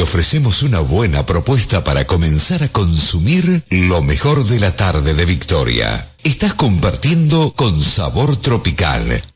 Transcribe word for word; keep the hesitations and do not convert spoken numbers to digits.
ofrecemos una buena propuesta para comenzar a consumir lo mejor de la tarde de Victoria. Estás compartiendo con Sabor Tropical,